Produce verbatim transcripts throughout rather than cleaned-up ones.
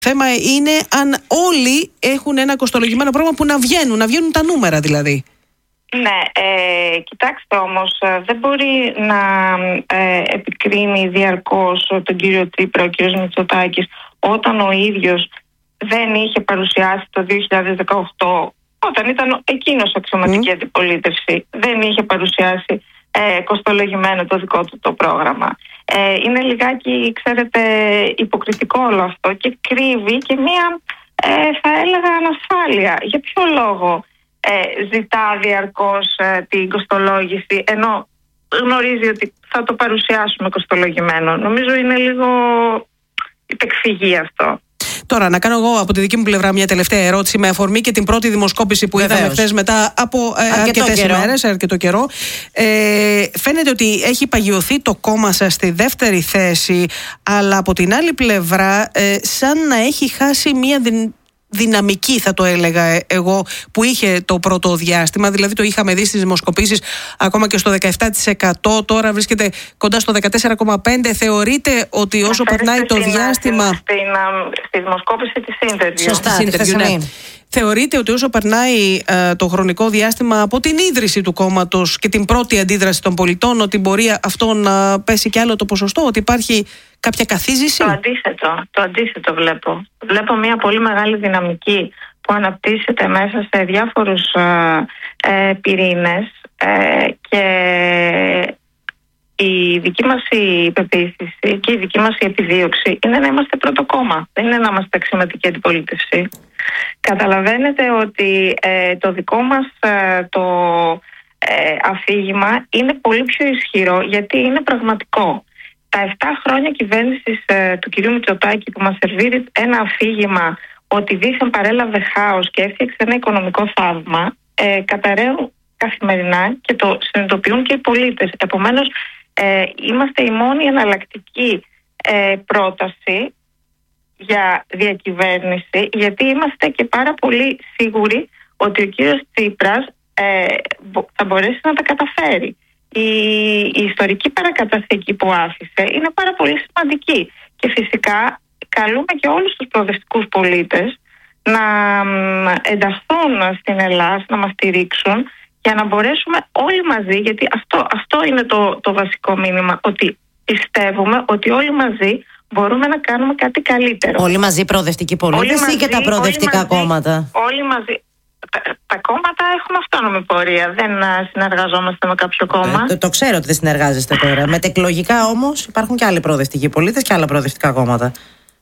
Θέμα είναι αν όλοι έχουν ένα κοστολογημένο πρόγραμμα που να βγαίνουν, να βγαίνουν τα νούμερα δηλαδή. Ναι, ε, κοιτάξτε όμως, δεν μπορεί να ε, επικρίνει διαρκώς τον κύριο Τσίπρα, ο κύριος Μητσοτάκης, όταν ο ίδιος δεν είχε παρουσιάσει το δύο χιλιάδες δεκαοκτώ, όταν ήταν εκείνος αξιωματική mm. αντιπολίτευση, δεν είχε παρουσιάσει ε, κοστολογημένο το δικό του το πρόγραμμα. Ε, είναι λιγάκι, ξέρετε, υποκριτικό όλο αυτό και κρύβει και μία, ε, θα έλεγα, ανασφάλεια. Για ποιο λόγο ε, ζητά διαρκώς ε, την κοστολόγηση, ενώ γνωρίζει ότι θα το παρουσιάσουμε κοστολογημένο? Νομίζω είναι λίγο υπεκφυγή αυτό. Τώρα, να κάνω εγώ από τη δική μου πλευρά μια τελευταία ερώτηση με αφορμή και την πρώτη δημοσκόπηση που Βεβαίως. είδαμε χθες μετά από ε, αρκετές ημέρες, αρκετό καιρό. Ε, φαίνεται ότι έχει παγιωθεί το κόμμα σας στη δεύτερη θέση, αλλά από την άλλη πλευρά, ε, σαν να έχει χάσει μια δυνατότητα. Δυναμική, θα το έλεγα εγώ, που είχε το πρώτο διάστημα. Δηλαδή το είχαμε δει στις δημοσκοπήσεις ακόμα και στο δεκαεπτά τοις εκατό, τώρα βρίσκεται κοντά στο δεκατέσσερα κόμμα πέντε τοις εκατό. Θεωρείτε ότι όσο περνάει το διάστημα... Στην, στη δημοσκόπηση της Interview. Σωστά, interview, ναι. Θεωρείτε ότι όσο περνάει ε, το χρονικό διάστημα από την ίδρυση του κόμματος και την πρώτη αντίδραση των πολιτών, ότι μπορεί αυτό να πέσει κι άλλο το ποσοστό, ότι υπάρχει κάποια καθίζηση? Το αντίθετο, το αντίθετο βλέπω. Βλέπω μια πολύ μεγάλη δυναμική που αναπτύσσεται μέσα σε διάφορους ε, ε, πυρήνες ε, και η δική μας η πεποίθηση και η δική μας η επιδίωξη είναι να είμαστε πρώτο κόμμα, δεν είναι να είμαστε αξιωματική αντιπολίτευση. Καταλαβαίνετε ότι ε, το δικό μας ε, το ε, αφήγημα είναι πολύ πιο ισχυρό, γιατί είναι πραγματικό. Τα επτά χρόνια κυβέρνησης ε, του κυρίου Μητσοτάκη, που μας σερβίρει ένα αφήγημα ότι δήθεν παρέλαβε χάος και έφτιαξε ένα οικονομικό θαύμα, ε, καταραίουν καθημερινά και το συνειδητοποιούν και οι πολίτες. Επομένως, ε, είμαστε η μόνη εναλλακτική ε, πρόταση για διακυβέρνηση, γιατί είμαστε και πάρα πολύ σίγουροι ότι ο κύριος Τσίπρας ε, θα μπορέσει να τα καταφέρει. Η, η ιστορική παρακαταθήκη που άφησε είναι πάρα πολύ σημαντική και φυσικά καλούμε και όλους τους προοδευτικούς πολίτες να ενταχθούν στην Ελλάδα, να μας στηρίξουν για να μπορέσουμε όλοι μαζί, γιατί αυτό, αυτό είναι το, το βασικό μήνυμα, ότι πιστεύουμε ότι όλοι μαζί μπορούμε να κάνουμε κάτι καλύτερο. Όλοι μαζί προοδευτικοί πολίτες ή και τα προοδευτικά όλοι κόμματα? Μαζί, όλοι μαζί. Τα, τα κόμματα έχουμε αυτόνομη πορεία. Δεν συνεργαζόμαστε με κάποιο κόμμα. Ε, το, το ξέρω ότι δεν συνεργάζεστε τώρα. Μετεκλογικά όμως υπάρχουν και άλλοι προοδευτικοί πολίτες και άλλα προοδευτικά κόμματα.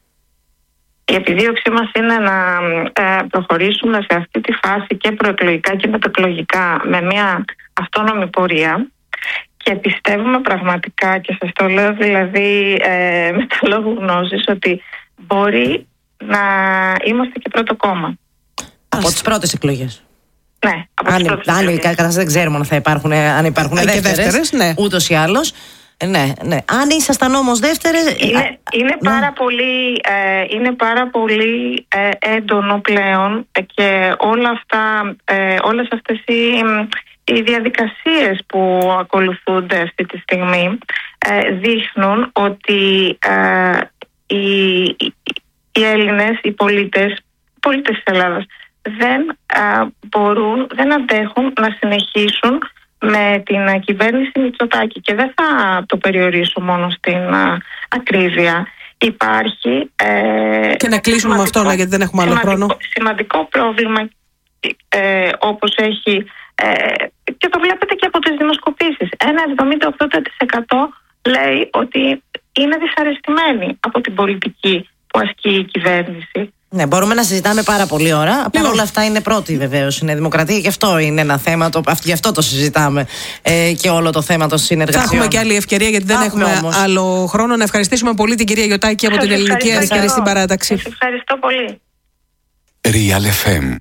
Η επιδίωξή μας είναι να ε, προχωρήσουμε σε αυτή τη φάση και προεκλογικά και μετεκλογικά με μια αυτόνομη πορεία. Και πιστεύουμε πραγματικά, και σας το λέω δηλαδή ε, με το λόγο γνώσης, ότι μπορεί να είμαστε και πρώτο κόμμα. Από τις πρώτες εκλογές. Ναι, από τις πρώτες εκλογές. εκλογές. Καταρχάς δεν ξέρουμε αν θα υπάρχουν, αν υπάρχουν ε, δεύτερες, δεύτερες, ναι. Ούτως ή άλλως. Ναι, ναι. Αν ήσασταν όμως δεύτερες... Είναι, είναι, ναι. πάρα πολύ, ε, είναι πάρα πολύ ε, έντονο πλέον και όλα αυτά, ε, όλες αυτές οι, οι διαδικασίες που ακολουθούνται αυτή τη στιγμή ε, δείχνουν ότι ε, οι, οι Έλληνες, οι πολίτες, οι πολίτες της Ελλάδας δεν ε, μπορούν, δεν αντέχουν να συνεχίσουν με την κυβέρνηση Μητσοτάκη, και δεν θα το περιορίσω μόνο στην α, ακρίβεια. Υπάρχει ε, και να κλείσουμε με αυτό, γιατί δεν έχουμε άλλο σημαντικό, χρόνο. Σημαντικό πρόβλημα ε, όπως έχει ε, και το βλέπετε και από τις δημοσκοπήσεις. Ένα εβδομήντα οκτώ τοις εκατό λέει ότι είναι δυσαρεστημένοι από την πολιτική που ασκεί η κυβέρνηση. Ναι, μπορούμε να συζητάμε πάρα πολλή ώρα. Από όλα αυτά είναι πρώτη, βεβαίως. Είναι δημοκρατία και αυτό είναι ένα θέμα. Το, γι' αυτό το συζητάμε ε, και όλο το θέμα των συνεργασιών. Θα έχουμε και άλλη ευκαιρία, γιατί δεν έχουμε, έχουμε άλλο χρόνο. Να ευχαριστήσουμε πολύ την κυρία Γιωτάκη από Σας την Ελληνική Αριστερή στην παράταξη. Σας ευχαριστώ πολύ. Real εφ εμ.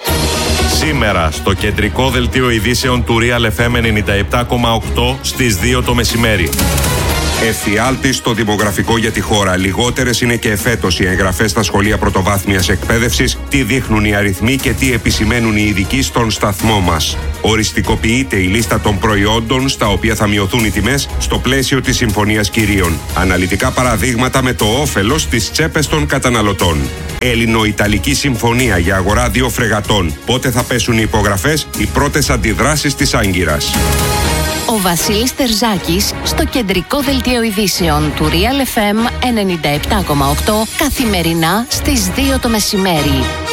Σήμερα στο κεντρικό δελτίο ειδήσεων του Real εφ εμ ενενήντα επτά κόμμα οκτώ στις δύο το μεσημέρι. Εφιάλτης στο δημογραφικό για τη χώρα. Λιγότερες είναι και εφέτος οι εγγραφές στα σχολεία πρωτοβάθμιας εκπαίδευσης. Τι δείχνουν οι αριθμοί και τι επισημαίνουν οι ειδικοί στον σταθμό μας. Οριστικοποιείται η λίστα των προϊόντων στα οποία θα μειωθούν οι τιμές στο πλαίσιο της Συμφωνίας Κυρίων. Αναλυτικά παραδείγματα με το όφελος στις τσέπες των καταναλωτών. Έλληνο-Ιταλική Συμφωνία για αγορά δύο φρεγατών. Πότε θα πέσουν οι υπογραφές, οι πρώτες αντιδράσεις της Άγκυρας. Ο Βασίλης Τερζάκης στο κεντρικό δελτίο ειδήσεων του Real εφ εμ ενενήντα επτά κόμμα οκτώ καθημερινά στις δύο το μεσημέρι.